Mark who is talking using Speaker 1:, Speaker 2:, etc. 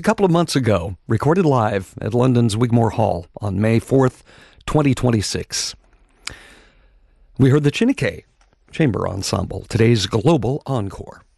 Speaker 1: a couple of months ago, recorded live at London's Wigmore Hall on May 4th, 2026. We heard the Chineke Chamber Ensemble, today's Global Encore.